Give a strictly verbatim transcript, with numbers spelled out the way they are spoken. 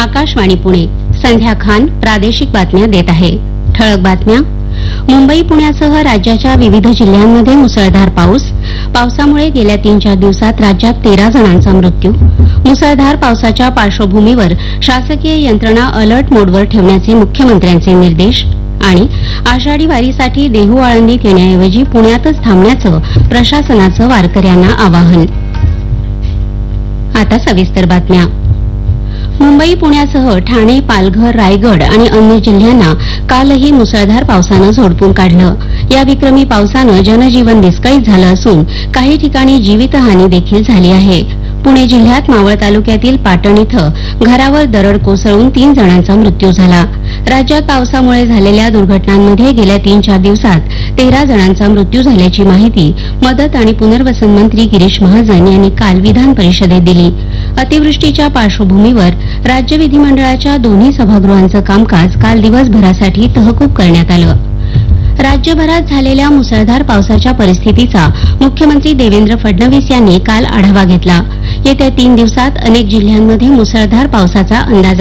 आकाशवाणी पुणे. संध्या खान प्रादेशिक बातम्या देत आहे. ठळक बातम्या. मुंबई पुण्यासह राज्याच्या विविध जिल्ह्यांमध्ये मुसळधार पाऊस. पावसामुळे गेल्या तीन चार दिवसात राज्यात तेरा जणांचा मृत्यू. मुसळधार पावसाच्या पार्श्वभूमीवर शासकीय यंत्रणा अलर्ट मोडवर ठेवण्याचे मुख्यमंत्र्यांचे निर्देश. आणि आषाढी वारीसाठी देहू आळंदीत येण्याऐवजी पुण्यातच थांबण्याचं प्रशासनाचं वारकऱ्यांना आवाहन. आता सविस्तर बातम्या. मुंबई पुण्यासह ठाणे, पालघर, रायगड आणि अन्य जिल्ह्यांना कालही मुसळधार पावसानं झोडपून काढलं. या विक्रमी पावसानं जनजीवन विस्कळीत झालं असून काही ठिकाणी जीवितहानी देखील झाली आहे. पुणे जिल्ह्यात मावळ तालुक्यातील पाटण इथं घरावर दरड कोसळून तीन जणांचा मृत्यू झाला. राज्यात पावसामुळे झालेल्या दुर्घटनांमध्ये गेल्या तीन चार दिवसात तेरा जणांचा मृत्यू झाल्याची माहिती मदत आणि पुनर्वसन मंत्री गिरीश महाजन यांनी काल विधान परिषदेत दिली. अतिवृष्टीच्या पार्श्वभूमीवर राज्य विधिमंडळाच्या दोन्ही सभागृहांचं कामकाज काल दिवसभरासाठी तहकूब करण्यात आलं. राज्यभरात झालेल्या मुसळधार पावसाच्या परिस्थितीचा मुख्यमंत्री देवेंद्र फडणवीस यांनी काल आढावा घेतला. येत्या तीन दिवसात अनेक जिल्ह्यांमध्ये मुसळधार पावसाचा अंदाज